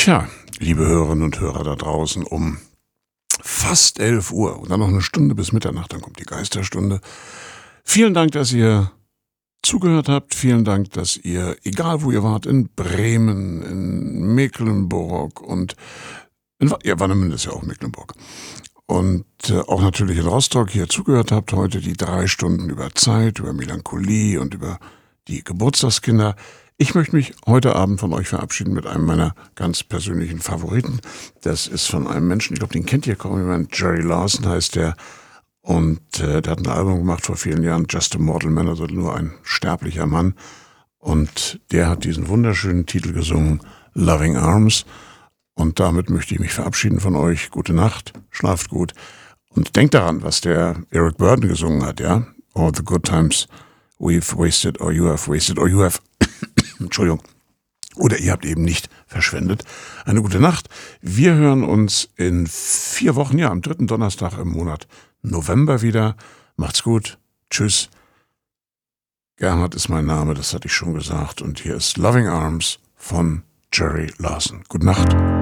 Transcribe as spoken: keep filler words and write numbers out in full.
Tja, liebe Hörerinnen und Hörer da draußen, um fast elf Uhr und dann noch eine Stunde bis Mitternacht, dann kommt die Geisterstunde. Vielen Dank, dass ihr zugehört habt. Vielen Dank, dass ihr, egal wo ihr wart, in Bremen, in Mecklenburg und in Wa- ja, Warnemünde ist ja auch Mecklenburg. Und äh, auch natürlich in Rostock hier zugehört habt, heute die drei Stunden über Zeit, über Melancholie und über die Geburtstagskinder. Ich möchte mich heute Abend von euch verabschieden mit einem meiner ganz persönlichen Favoriten. Das ist von einem Menschen, ich glaube, den kennt ihr kaum jemand, Jerry Larson heißt der. Und äh, der hat ein Album gemacht vor vielen Jahren, Just a Mortal Man, also nur ein sterblicher Mann. Und der hat diesen wunderschönen Titel gesungen, Loving Arms. Und damit möchte ich mich verabschieden von euch. Gute Nacht, schlaft gut. Und denkt daran, was der Eric Burdon gesungen hat, ja? All the good times we've wasted or you have wasted or you have, Entschuldigung, oder ihr habt eben nicht verschwendet. Eine gute Nacht. Wir hören uns in vier Wochen, ja, am dritten Donnerstag im Monat November wieder. Macht's gut. Tschüss. Gerhard ist mein Name, das hatte ich schon gesagt. Und hier ist Loving Arms von Jerry Larson. Gute Nacht.